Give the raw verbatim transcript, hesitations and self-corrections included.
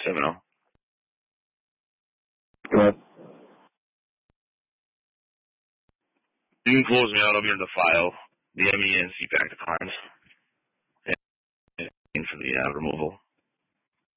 seven oh. Go ahead. You can close me out. I'll be in the file. The M E N C PAC declines. And for the uh, removal.